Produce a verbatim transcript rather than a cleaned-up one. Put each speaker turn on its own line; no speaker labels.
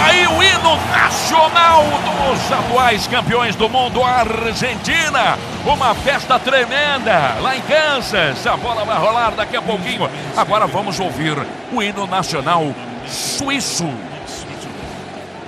aí o hino nacional dos atuais campeões do mundo, Argentina. Uma festa tremenda lá em Kansas. A bola vai rolar daqui a pouquinho. Agora vamos ouvir o hino nacional suíço.